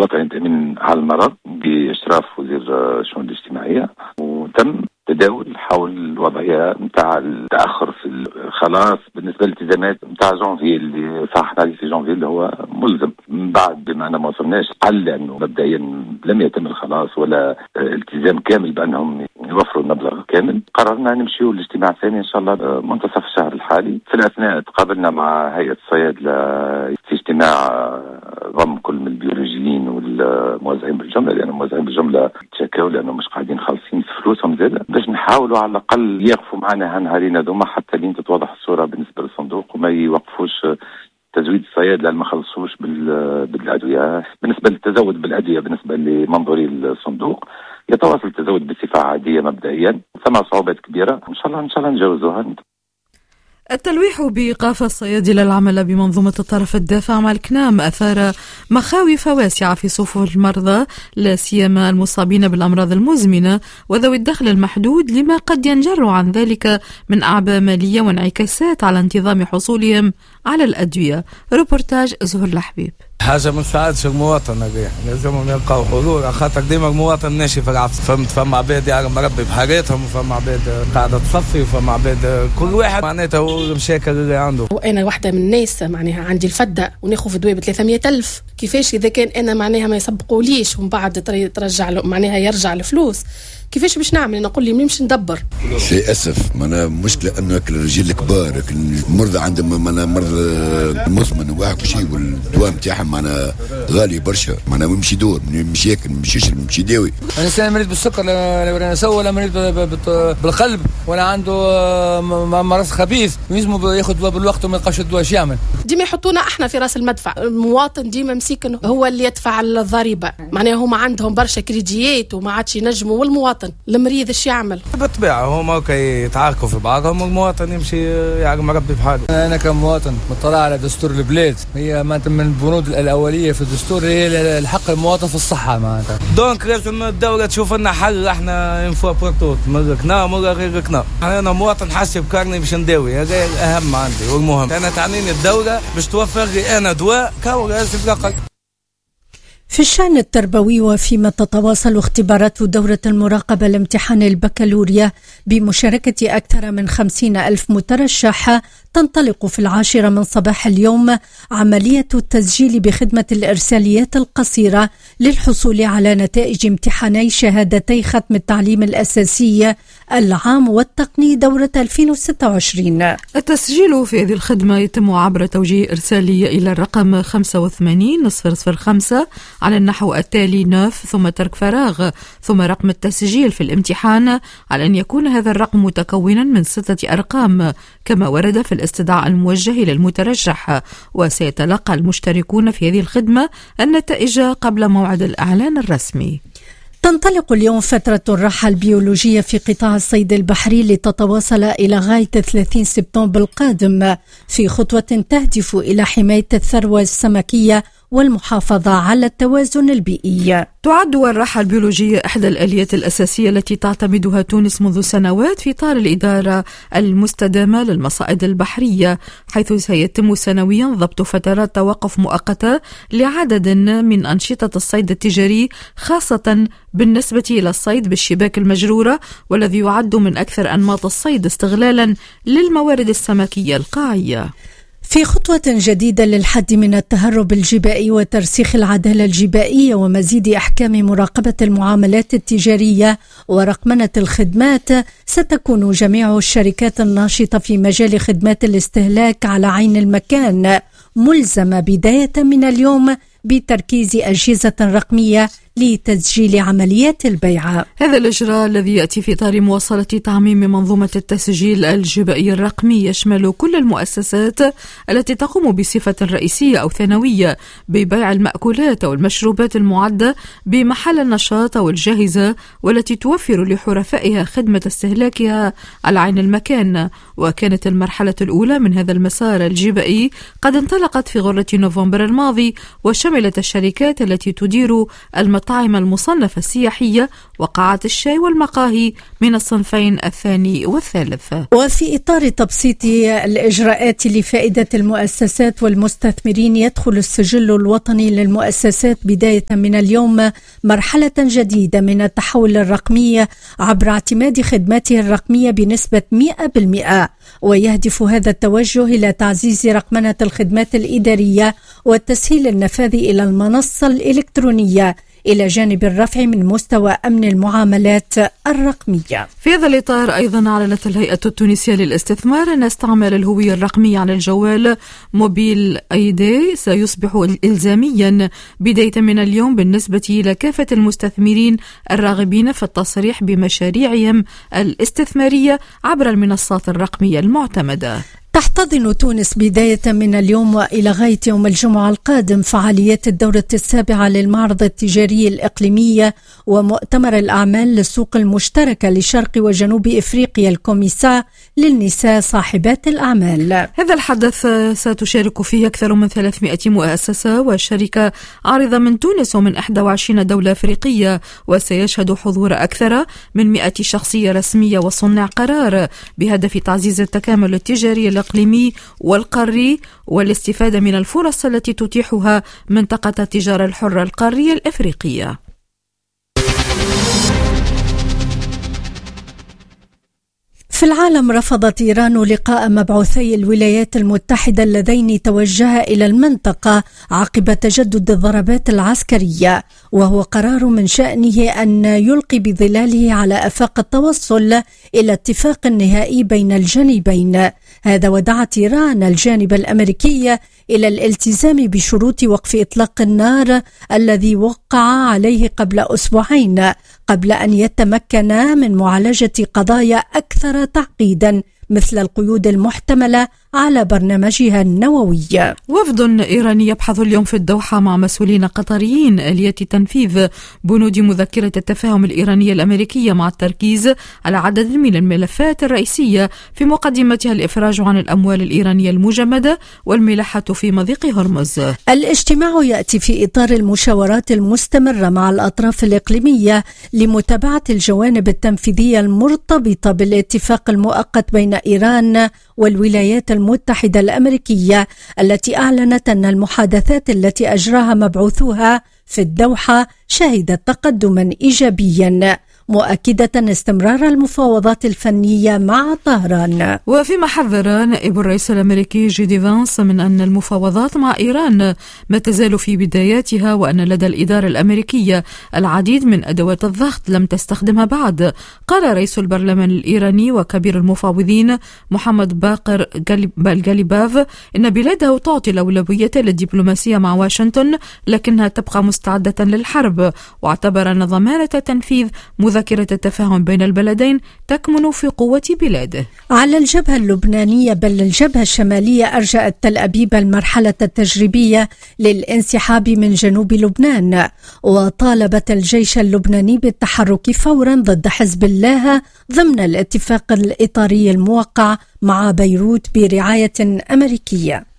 الوطني للتأمين على المرض بإشراف وزير الشؤون الاجتماعية، وتم تداول حول الوضعية نتاع التأخر في الخلاص بالنسبة للالتزامات نتاع جونفي اللي صححنا عليه في جونفي اللي هو ملزم. من بعد بما أننا ما وصلناش حل لأنه مبدئيا لم يتم الخلاص ولا التزام كامل بأنهم يوفروا المبلغ كامل، قررنا نمشيو الاجتماع الثاني إن شاء الله منتصف الشهر الحالي. في الأثناء تقابلنا مع هيئة الصيادلة في اجتماع ضم كل من البيولوجيين والموزعين بالجملة، لأن الموزعين بالجملة تشكوا لأنه مش قاعدين خالصين في فلوسهم زيادة، باش نحاولوا على الأقل يقفوا معنا هالنهارين هذوما حتى لين تتوضح الصورة بالنسبة للصندوق وما يوقفوش تزويد الصيادلة ما خلصوش بالأدوية. بالنسبة للتزود بالأدوية بالنسبة لمنظوري الصندوق يتواصل التزود بصفة عادية مبدئيا، ثم صعوبات كبيرة إن شاء الله نجاوزوها. التلويح بإيقاف الصيادلة العمل بمنظومة الطرف الدافع مع الكنام أثار مخاوف واسعة في صفوف المرضى، لا سيما المصابين بالأمراض المزمنة وذوي الدخل المحدود، لما قد ينجر عن ذلك من أعباء مالية وانعكاسات على انتظام حصولهم على الأدوية. روبورتاج زهر الحبيب. حاجة ما تساعدش المواطن، لازمهم يلقاو حلول، خاطر ديما المواطن ماشي في العفس. فما عباد مربي بحاجاتهم، وفما عباد قاعدة تصفي، وفما عباد كل واحد معناتها المشاكل اللي عنده. وأنا واحدة من الناس معناها عندي الفدة وناخذ في دواء ب300,000، كيفاش إذا كان أنا معناها ما يسبقوليش ومن بعد ترجع له معناها يرجع الفلوس، كيفاش باش نعمل؟ أنا أقول لي منمش ندبر. للأسف معناها مشكلة أنه الرجال الكبار المرضى عندهم معناها مرض مزمن وواحد شيء، والدواء نتاعهم معناها غالي برشا، معناها يمشي دور يمشي ياكل يمشي يشرب يمشي يداوي. أنا إنسان مريض بالسكر ولا نسوي، ولا مريض بالقلب، ولا عنده مرض خبيث لازم ياخذ دواء بالوقت وما يلقاش الدواء. ايش يعمل؟ ديما يحطونا احنا في راس المدفع، المواطن ديما مسيكن هو اللي يدفع الضريبه، معناها هما عندهم برشا كريديات وما عادش ينجموا، والمواطن المريض ايش يعمل؟ بالطبيعه هما يتعاركوا في بعضهم والمواطن يمشي يعني مربي بحاله. انا كمواطن مطلع على دستور البلاد، هي من البنود الاوليه في الدستور هي الحق المواطن في الصحه معناتها. دونك لازم الدوله تشوف لنا حل، احنا انفوا بورتوت مركنا مرة غير ركنا. انا مواطن حاسب كارني باش نداوي، هذا الاهم عندي والمهم. انا تعنيني الدوله باش توفر لي انا دواء كوراسي الرقم. في الشأن التربوي، وفيما تتواصل اختبارات دورة المراقبة لامتحان البكالوريا بمشاركة أكثر من 50,000 مترشح، تنطلق في 10 من صباح اليوم عملية التسجيل بخدمة الإرساليات القصيرة للحصول على نتائج امتحاني شهادتي ختم التعليم الأساسي العام والتقني دورة 2026. التسجيل في هذه الخدمة يتم عبر توجيه إرسالية إلى الرقم 85-005 على النحو التالي: 9 ثم ترك فراغ ثم رقم التسجيل في الامتحان، على أن يكون هذا الرقم متكونا من 6 أرقام كما ورد في الاستدعاء الموجه للمترشح. وسيتلقى المشتركون في هذه الخدمة النتائج قبل موعد الإعلان الرسمي. تنطلق اليوم فترة الراحة البيولوجية في قطاع الصيد البحري لتتواصل إلى غاية 30 سبتمبر القادم، في خطوة تهدف إلى حماية الثروة السمكية والمحافظة على التوازن البيئي. تعد الراحة البيولوجية إحدى الآليات الأساسية التي تعتمدها تونس منذ سنوات في إطار الإدارة المستدامة للمصائد البحرية، حيث سيتم سنويا ضبط فترات توقف مؤقتة لعدد من أنشطة الصيد التجاري، خاصة بالنسبة إلى الصيد بالشباك المجرورة، والذي يعد من أكثر أنماط الصيد استغلالا للموارد السمكية القاعية. في خطوة جديدة للحد من التهرب الجبائي وترسيخ العدالة الجبائية ومزيد أحكام مراقبة المعاملات التجارية ورقمنة الخدمات، ستكون جميع الشركات الناشطة في مجال خدمات الاستهلاك على عين المكان ملزمة بداية من اليوم بتركيز أجهزة رقمية لتسجيل عمليات البيع. هذا الإجراء الذي يأتي في إطار مواصلة تعميم منظومة التسجيل الجبائي الرقمي يشمل كل المؤسسات التي تقوم بصفة رئيسية أو ثانوية ببيع المأكولات أو المشروبات المعدة بمحل النشاط أو الجاهزة، والتي توفر لحرفائها خدمة استهلاكها على عين المكان. وكانت المرحلة الأولى من هذا المسار الجبائي قد انطلقت في غرة نوفمبر الماضي، وشملت الشركات التي تدير المشروبات المطاعم المصنفة السياحية وقاعات الشاي والمقاهي من الصنفين الثاني والثالث. وفي إطار تبسيط الإجراءات لفائدة المؤسسات والمستثمرين، يدخل السجل الوطني للمؤسسات بداية من اليوم مرحلة جديدة من التحول الرقمي عبر اعتماد خدماته الرقمية بنسبة 100%، ويهدف هذا التوجه إلى تعزيز رقمنة الخدمات الإدارية وتسهيل النفاذ إلى المنصة الإلكترونية إلى جانب الرفع من مستوى أمن المعاملات الرقمية. في هذا الإطار أيضا أعلنت الهيئة التونسية للاستثمار أن استعمال الهوية الرقمية على الجوال موبيل ايدي سيصبح إلزاميا بداية من اليوم بالنسبة إلى كافة المستثمرين الراغبين في التصريح بمشاريعهم الاستثمارية عبر المنصات الرقمية المعتمدة. تحتضن تونس بداية من اليوم وإلى غاية يوم الجمعة القادم فعاليات الدورة السابعة للمعرض التجاري الإقليمية ومؤتمر الأعمال للسوق المشتركة لشرق وجنوب إفريقيا الكوميسا للنساء صاحبات الأعمال. هذا الحدث ستشارك فيه أكثر من 300 مؤسسة وشركة عارضة من تونس ومن 21 دولة أفريقية، وسيشهد حضور أكثر من 100 شخصية رسمية وصناع قرار بهدف تعزيز التكامل التجاري الإقليمي والقاري والاستفادة من الفرص التي تتيحها منطقة التجارة الحرة القارية الإفريقية. في العالم، رفضت إيران لقاء مبعوثي الولايات المتحدة اللذين توجها إلى المنطقة عقب تجدد الضربات العسكرية، وهو قرار من شأنه أن يلقي بظلاله على آفاق التوصل إلى اتفاق نهائي بين الجانبين. هذا ودعت إيران الجانب الأمريكي إلى الالتزام بشروط وقف إطلاق النار الذي وقع عليه قبل أسبوعين، قبل أن يتمكن من معالجة قضايا أكثر تعقيدا مثل القيود المحتملة على برنامجها النووي. وفد إيراني يبحث اليوم في الدوحة مع مسؤولين قطريين آلية تنفيذ بنود مذكرة التفاهم الإيرانية الأمريكية مع التركيز على عدد من الملفات الرئيسية في مقدمتها الإفراج عن الأموال الإيرانية المجمدة والملاحة في مضيق هرمز. الاجتماع يأتي في إطار المشاورات المستمرة مع الأطراف الإقليمية لمتابعة الجوانب التنفيذية المرتبطة بالاتفاق المؤقت بين إيران والولايات المتحدة الأمريكية التي أعلنت أن المحادثات التي أجراها مبعوثوها في الدوحة شهدت تقدما إيجابيا، مؤكدة استمرار المفاوضات الفنية مع طهران. وفيما حذر نائب الرئيس الأمريكي جي فانس من أن المفاوضات مع إيران ما تزال في بداياتها، وأن لدى الإدارة الأمريكية العديد من أدوات الضغط لم تستخدمها بعد. قال رئيس البرلمان الإيراني وكبير المفاوضين محمد باقر الغالباف إن بلاده تعطي الأولوية للدبلوماسية مع واشنطن، لكنها تبقى مستعدة للحرب، واعتبر أن ضمانة تنفيذ مذكرة التفاهم بين البلدين تكمن في قوة بلاده. على الجبهة اللبنانية بل الجبهة الشمالية، أرجأت تل أبيب المرحلة التجريبية للانسحاب من جنوب لبنان، وطالبت الجيش اللبناني بالتحرك فورا ضد حزب الله ضمن الاتفاق الإطاري الموقع مع بيروت برعاية أمريكية.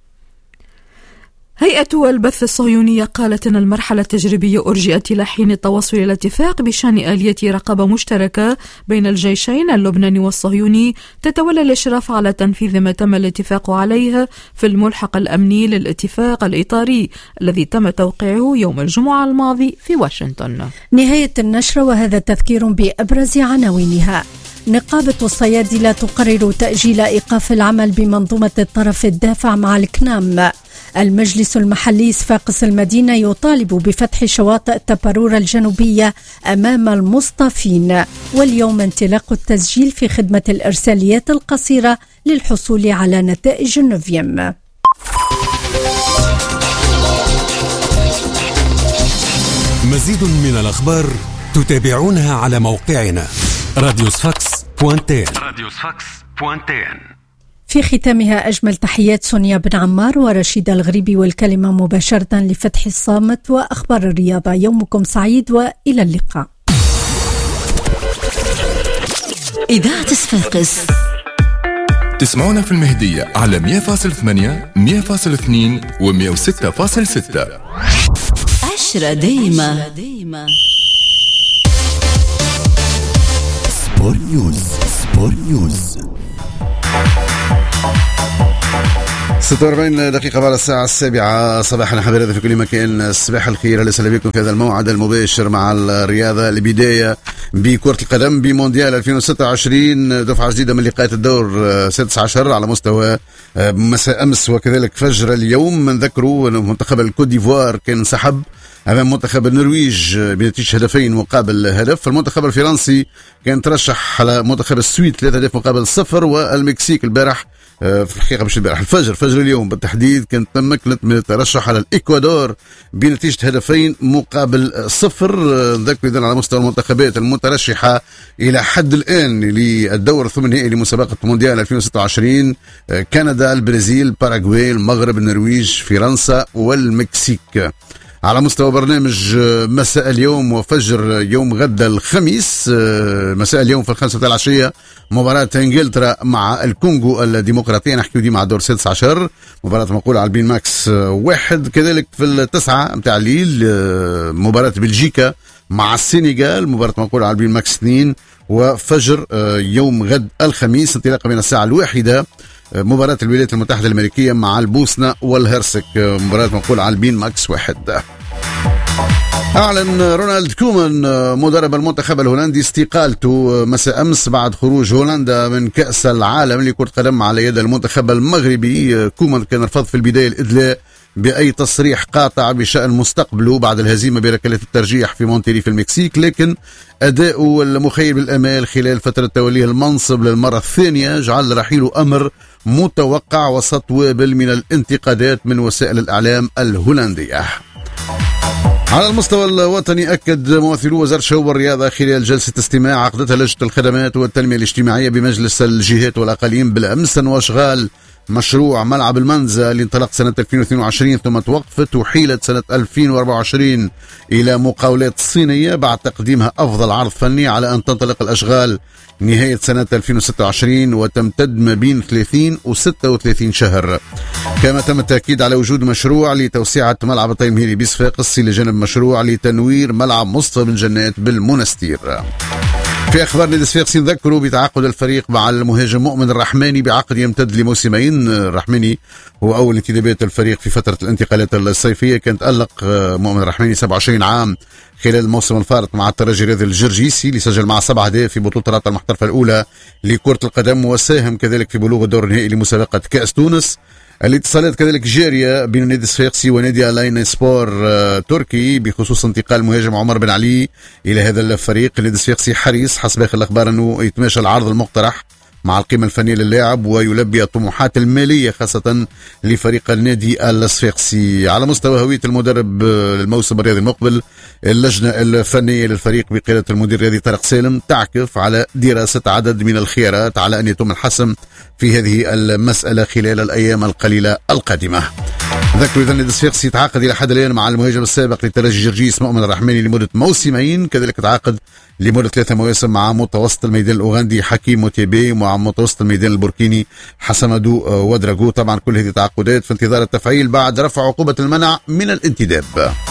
هيئة البث الصهيونية قالت أن المرحلة التجريبية أرجئت إلى حين التوصل إلى اتفاق بشأن آلية رقابة مشتركة بين الجيشين اللبناني والصهيوني تتولى الإشراف على تنفيذ ما تم الاتفاق عليه في الملحق الأمني للاتفاق الإطاري الذي تم توقيعه يوم الجمعة الماضي في واشنطن. نهاية النشرة، وهذا تذكير بأبرز عناوينها. نقابة الصيادلة تقرر تأجيل إيقاف العمل بمنظومة الطرف الدافع مع الكنام. المجلس المحلي صفاقس المدينة يطالب بفتح شواطئ تبارورا الجنوبية أمام المصطافين. واليوم انطلاق التسجيل في خدمة الإرساليات القصيرة للحصول على نتائج النوفيم. مزيد من الأخبار تتابعونها على موقعنا radiosfax.tn. في ختامها أجمل تحيات سونيا بن عمار ورشيد الغريبي، والكلمة مباشرة لفتح الصامت وأخبار الرياضة. يومكم سعيد وإلى اللقاء. إذاعة صفاقس تسمعونا في المهدية على 100.8 100.2 و106.6. بشرى دايما. سبور نيوز 46 دقيقة بعد الساعة 7 صباحا. حبايبنا في كل مكان، الصباح الخير، اهلا وسهلا بكم في هذا الموعد المباشر مع الرياضة. البداية بكرة القدم بمونديال 2026، دفعة جديدة من لقاءات الدور 16 على مستوى مساء أمس وكذلك فجر اليوم. نذكروا أن منتخب الكوت ديفوار كان انسحب أمام منتخب النرويج بنتيجة 2 مقابل هدف. المنتخب الفرنسي كان ترشح على منتخب السويد 3 أهداف مقابل 0، والمكسيك البارح في الحقيقة مش البارح، فجر اليوم بالتحديد كانت تمكنت من الترشح على الإكوادور بنتيجة 2 مقابل 0. نذكر إذن على مستوى المنتخبات المترشحة إلى حد الآن للدور الثمانيني لمسابقة مونديال 2026: كندا، البرازيل، باراغواي، المغرب، النرويج، فرنسا والمكسيك. على مستوى برنامج مساء اليوم وفجر يوم غدا الخميس، مساء اليوم في 5 العشية مباراة انجلترا مع الكونغو الديمقراطية، نحكي دي مع دور 16، مباراة مقولة على البين ماكس 1. كذلك في 9 متاع الليل مباراة بلجيكا مع السنغال، مباراة مقولة على البين ماكس 2. وفجر يوم غد الخميس انطلاقا من الساعة 1 مباراة الولايات المتحدة الأمريكية مع البوسنة والهرسك، مباراة منقولة على البين ماكس 1. أعلن رونالد كومان مدرب المنتخب الهولندي استقالته مساء أمس بعد خروج هولندا من كأس العالم لكرة قدم على يد المنتخب المغربي. كومان كان رفض في البداية الإدلاء بأي تصريح قاطع بشأن مستقبله بعد الهزيمة بركلة الترجيح في مونتيري في المكسيك، لكن أداؤه المخيب للأمال خلال فترة توليه المنصب للمرة الثانية جعل رحيله أمر متوقع وسط وابل من الانتقادات من وسائل الإعلام الهولندية. على المستوى الوطني، أكد ممثلو وزارة الشباب والرياضة خلال جلسة استماع عقدتها لجنة الخدمات والتنمية الاجتماعية بمجلس الجهات والأقاليم بالأمس أنه أشغال مشروع ملعب المنزا اللي انطلق سنة 2022 ثم توقفت وحيلت سنة 2024 إلى مقاولات صينية بعد تقديمها أفضل عرض فني، على أن تنطلق الأشغال نهاية سنة 2026 وتمتد ما بين 30 و 36 شهر. كما تم التأكيد على وجود مشروع لتوسعة ملعب الطيب مهيري بصفاقس إلى جانب مشروع لتنوير ملعب مصطفى بن جنات بالمنستير. في أخبار نادي صفاقسي نذكروا بتعاقد الفريق مع المهاجم مؤمن الرحماني بعقد يمتد لموسمين. الرحماني هو أول انتدابات الفريق في فترة الانتقالات الصيفية، كان تألق مؤمن الرحماني 27 عام خلال الموسم الفارط مع الترجي الرياضي الجرجيسي اللي سجل معه 7 أهداف في بطولة رابطة المحترفة الأولى لكرة القدم، وساهم كذلك في بلوغ الدور النهائي لمسابقة كأس تونس. الاتصالات كذلك جارية بين النادي الصفاقسي ونادي الاين سبور تركي بخصوص انتقال المهاجم عمر بن علي إلى هذا الفريق. النادي الصفاقسي حريص حسب آخر الأخبار أنه يتماشى العرض المقترح مع القيمة الفنية للاعب ويلبي الطموحات المالية خاصة لفريق النادي الصفاقسي. على مستوى هوية المدرب الموسم الرياضي المقبل، اللجنة الفنية للفريق بقيادة المدير الرياضي طارق سالم تعكف على دراسة عدد من الخيارات على أن يتم الحسم في هذه المسألة خلال الأيام القليلة القادمة. ذكر إذن النادي الصفاقسي تعاقد إلى حد الآن مع المهاجم السابق للترجي جرجيس مؤمن الرحماني لمدة موسمين، كذلك تعاقد لمدة 3 مواسم مع متوسط الميدان الأوغندي حكيم موتيبي ومع متوسط الميدان البوركيني حسمدو ودراغو. طبعا كل هذه التعاقدات في انتظار التفعيل بعد رفع عقوبة المنع من الانتداب.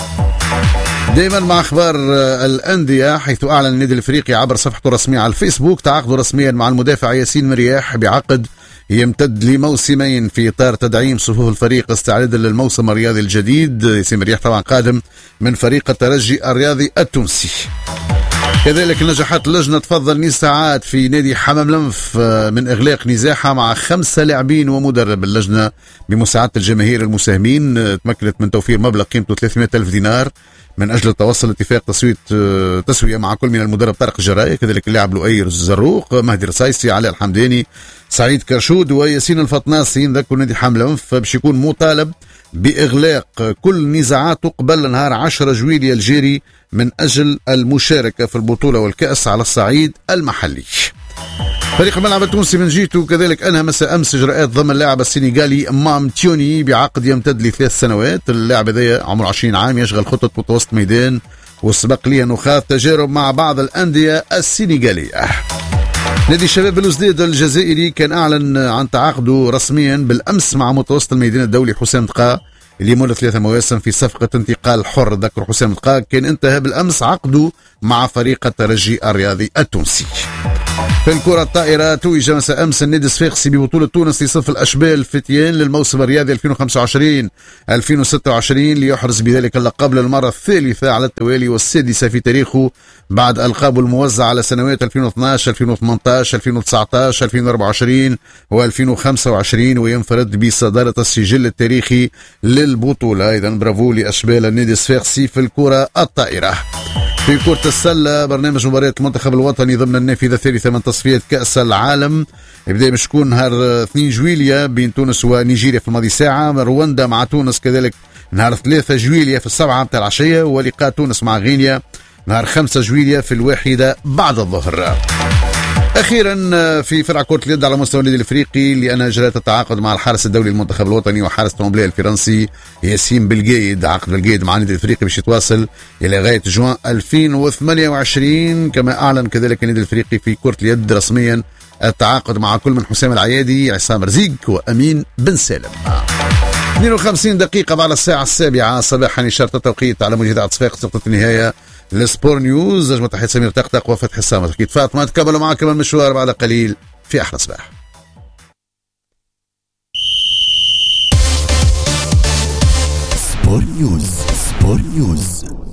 دائما مع أخبار الأندية، حيث أعلن النادي الأفريقي عبر صفحته الرسمية على الفيسبوك تعاقده رسميا مع المدافع ياسين مرياح بعقد يمتد لموسمين في إطار تدعيم صفوف الفريق استعدادا للموسم الرياضي الجديد. ياسين مرياح طبعا قادم من فريق الترجي الرياضي التونسي. كذلك نجحت لجنة فضل نزاعات في نادي حمام لنف من إغلاق نزاعها مع 5 لاعبين ومدرب. اللجنة بمساعدة الجماهير المساهمين تمكنت من توفير مبلغ قيمته 300,000 دينار من أجل التوصل لاتفاق تسوية مع كل من المدرب طارق الجراية، كذلك اللاعب لؤي الزروق، مهدي رصايسي، علي الحمداني، سعيد كرشود وياسين الفطناسي. نذكر نادي حمام لنف باش يكون مطالب بإغلاق كل نزاعاته قبل نهار 10 جويلية الجاري من أجل المشاركة في البطولة والكأس على الصعيد المحلي. فريق الملعب التونسي من جيته كذلك أنهى مساء أمس إجراءات ضم اللاعب السنغالي مام تيوني بعقد يمتد ل3 سنوات. اللاعب هذا عمره 20 عام، يشغل خطة متوسط ميدان، والسبق ليه أنه خاض تجارب مع بعض الأندية السنغالية. نادي الشباب بلوزداد الجزائري كان أعلن عن تعاقده رسميا بالأمس مع متوسط الميدان الدولي حسام دقا اللي يمر 3 مواسم في صفقة انتقال حر. ذكر حسام القاك كان انتهى بالأمس عقده مع فريق الترجي الرياضي التونسي. في الكرة الطائرة توج مساء أمس النادي الصفاقسي ببطولة تونس لصف الأشبال الفتيان للموسم الرياضي 2025-2026 ليحرز بذلك اللقب للمرة الثالثة على التوالي والسادسة في تاريخه بعد ألقابه الموزعة على سنوات 2012 2018 2019 2024 و2025 وينفرد بصدارة السجل التاريخي للبطولة. إذا برافو لأشبال النادي الصفاقسي في الكرة الطائرة. في كرة السلة برنامج مباريات المنتخب الوطني ضمن النافذة الثالثة من تصفيات كأس العالم يبدأ بشكون نهار 2 جويلية بين تونس ونيجيريا في الماضي ساعة، رواندا مع تونس كذلك نهار 3 جويلية في 7 متاع العشية، ولقاء تونس مع غينيا نهار 5 جويلية في 1 بعد الظهر. أخيرا في فرع كرة اليد على مستوى النادي الأفريقي لأن أجرت التعاقد مع الحارس الدولي للمنتخب الوطني وحارس تومبلي الفرنسي ياسين بلقايد. عقد بلقايد مع النادي الأفريقي باش يتواصل إلى غاية جوان 2028. كما أعلن كذلك النادي الأفريقي في كرة اليد رسميا التعاقد مع كل من حسام العيادي، عصام رزيق وأمين بن سالم. 52 دقيقة بعد الساعة 7 صباحا إشارة التوقيت على موجة صفاقس نقطة النهاية لسبور نيوز. أجمل تحية سمير طقطق وفتح السامة أكيد فاطمة. تكملوا معكم المشوار بعد قليل في أحلى صباح. سبور نيوز.